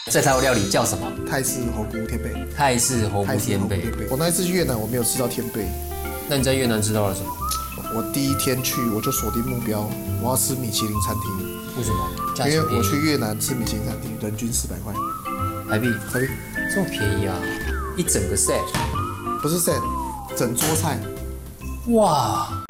这道料理叫什么？ 泰式红菇天贝。 泰式红菇天贝。 我那一次去越南，我没有吃到天贝。 那你在越南吃到了什么？ 我第一天去我就锁定目标，我要吃米其林餐厅。 为什么？ 因为我去越南吃米其林餐厅，人均400块台币，这么便宜啊！一整个 set， 不是 set， 整桌菜。 哇！